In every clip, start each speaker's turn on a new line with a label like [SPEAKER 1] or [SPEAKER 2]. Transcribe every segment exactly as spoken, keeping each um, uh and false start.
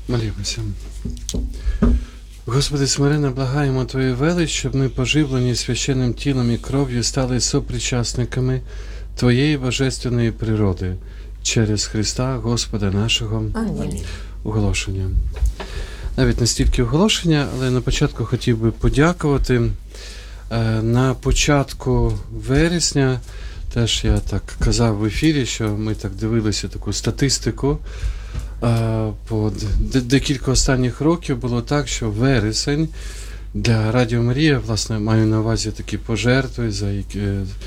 [SPEAKER 1] Молімося. Господи, смиренно благаємо Твою велич, щоб ми, поживлені священним тілом і кров'ю, стали сопричасниками Твоєї божественної природи через Христа Господа нашого.
[SPEAKER 2] Амінь.
[SPEAKER 1] Оголошення. Навіть не стільки оголошення, але на початку хотів би подякувати. На початку вересня, теж я так казав в ефірі, що ми так дивилися таку статистику, по декілька останніх років було так, що вересень для Радіо Марія, власне, маю на увазі такі пожертви, за які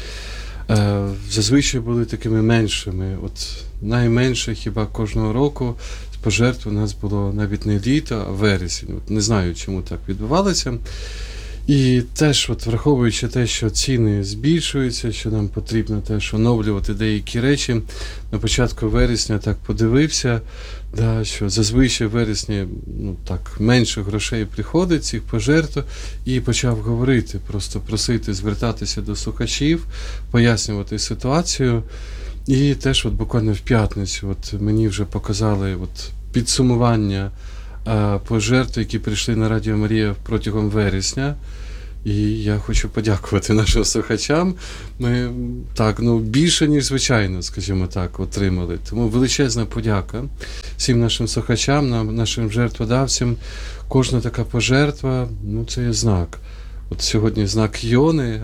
[SPEAKER 1] зазвичай були такими меншими. От найменше хіба кожного року з пожертв у нас було навіть не літо, а вересень. От не знаю, чому так відбувалося. І теж, от, враховуючи те, що ціни збільшуються, що нам потрібно теж оновлювати деякі речі, на початку вересня так подивився, да, що зазвичай в вересні ну, так, менше грошей приходить, цих пожертв, і почав говорити, просто просити звертатися до слухачів, пояснювати ситуацію. І теж от, буквально в п'ятницю от, мені вже показали от, підсумування пожертв, які прийшли на Радіо Марія протягом вересня. І я хочу подякувати нашим слухачам. Ми так, ну, більше, ніж звичайно, скажімо так, отримали. Тому величезна подяка всім нашим слухачам, нашим жертводавцям. Кожна така пожертва, ну, це є знак. От сьогодні знак Йони,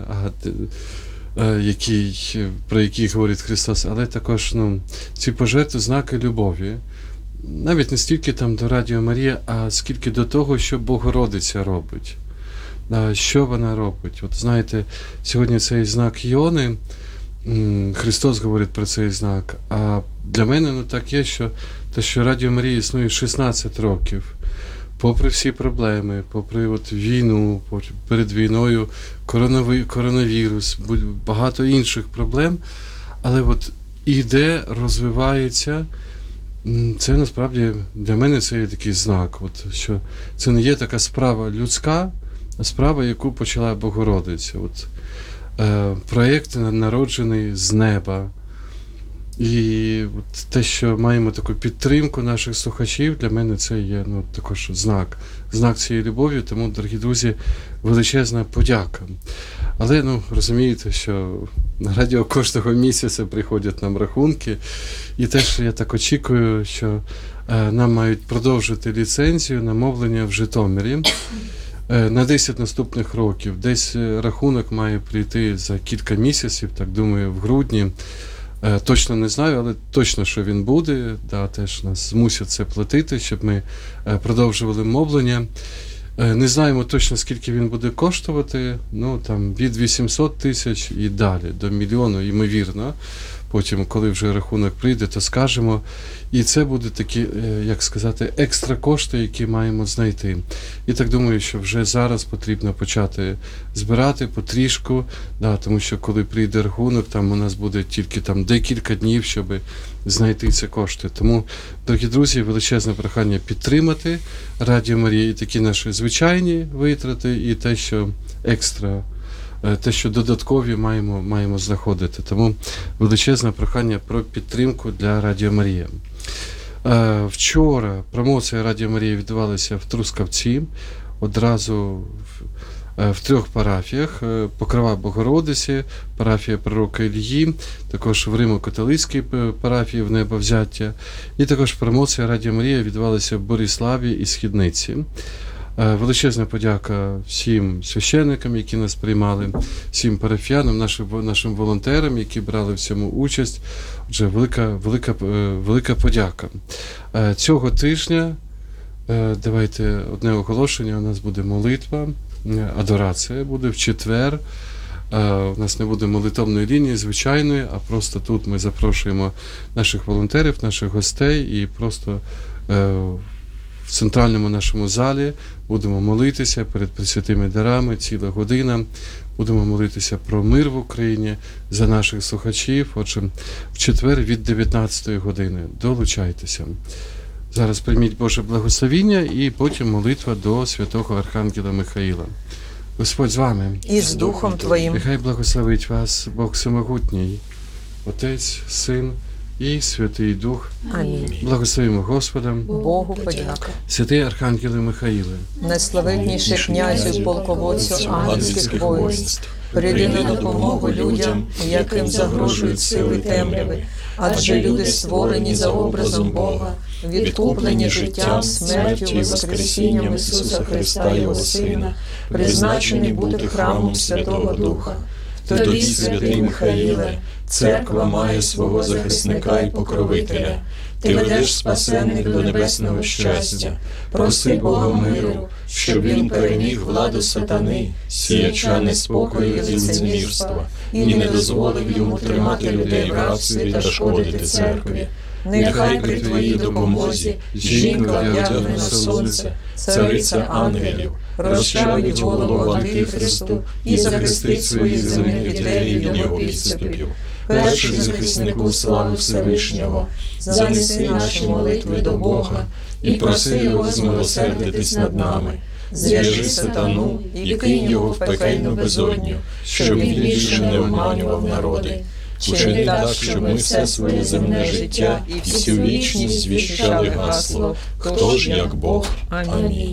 [SPEAKER 1] а, який, про який говорить Христос, але також ну, ці пожертви – знаки любові. Навіть не стільки там до Радіо Марія, а скільки до того, що Богородиця робить. Що вона робить? От знаєте, сьогодні цей знак Йони, Христос говорить про цей знак, а для мене ну, так є, що те, що Радіо Марія існує шістнадцять років, попри всі проблеми, попри от війну, перед війною, коронавірус, багато інших проблем, але от іде, розвивається. Це насправді для мене це є такий знак, от, що це не є така справа людська, а справа, яку почала Богородиця. От, е, проєкт народжений з неба. І от те, що маємо таку підтримку наших слухачів, для мене це є ну, також знак, знак цієї любові, тому, дорогі друзі, величезна подяка. Але, ну, розумієте, що на радіо кожного місяця приходять нам рахунки, і теж я так очікую, що е, нам мають продовжити ліцензію на мовлення в Житомирі е, на десять наступних років. Десь рахунок має прийти за кілька місяців, так думаю, в грудні. Е, точно не знаю, але точно, що він буде, да, теж нас змусять це платити, щоб ми е, продовжували мовлення. Не знаємо точно, скільки він буде коштувати, ну там від вісімсот тисяч і далі, до мільйону, ймовірно. Потім, коли вже рахунок прийде, то скажемо. І це будуть такі, як сказати, екстра кошти, які маємо знайти. І так думаю, що вже зараз потрібно почати збирати потрішку, да, тому що коли прийде рахунок, там у нас буде тільки там декілька днів, щоб знайти ці кошти. Тому, дорогі друзі, величезне прохання підтримати Радіо Марія і такі наші звичайні витрати, і те, що екстра, те, що додаткові маємо, маємо знаходити. Тому величезне прохання про підтримку для Радіо Марія. Вчора промоція Радіо Марія відбувалася в Трускавці, одразу в, в трьох парафіях. Покрова Богородиці, парафія пророка Ілії, також в Римо-католицькій парафії в Небовзяття. І також промоція Радіо Марія відбувалася в Бориславі і Східниці. Величезна подяка всім священникам, які нас приймали, всім парафіянам, нашим, нашим волонтерам, які брали в цьому участь. Отже, велика, велика, велика подяка. Цього тижня, давайте, одне оголошення, у нас буде молитва, адорація буде в четвер. У нас не буде молитовної лінії звичайної, а просто тут ми запрошуємо наших волонтерів, наших гостей і просто в центральному нашому залі будемо молитися перед пресвятими дарами, ціла година. Будемо молитися про мир в Україні, за наших слухачів. Отже, в четвер від дев'ятнадцятої години. Долучайтеся. Зараз прийміть Боже благословіння і потім молитва до святого Архангела Михаїла. Господь з вами.
[SPEAKER 2] І з Духом Твоїм.
[SPEAKER 1] Нехай благословить вас Бог Всемогутній, Отець, Син і Святий Дух.
[SPEAKER 2] Амінь.
[SPEAKER 1] Благословимо Господа.
[SPEAKER 2] Богу подяка.
[SPEAKER 1] Святий Архангеле Михаїле,
[SPEAKER 2] Найславетніший князю, полководцю ангельських воїнств, прийди на допомогу людям, яким загрожують сили темряви, адже люди створені за образом Бога, відкуплені життям, смертю, воскресінням Ісуса Христа, Його Сина, призначені бути храмом Святого Духа. Тобі, святий Михаїле, церква має свого захисника і покровителя. Ти ведеш спасенних до небесного щастя. Проси Бога миру, щоб він переміг владу сатани, сіяча неспокою і лицемірства, і не дозволив йому тримати людей в рабстві та шкодити церкві. Нехай при твоїй допомозі жінка вдягнена в сонце, цариця ангелів, розчавить голову Антихристу і захистить своїх земних дітей від його підступів. Перший захиснику слави Всевишнього, занеси наші молитви до Бога і проси його змилосердитись над нами. Зв'яжи сатану і кинь його в пекельну безодню, щоб він більше не обманював народи. Учини так, щоб ми все своє земне життя і всю вічність звіщали гасло «Хто ж як Бог?» Амінь.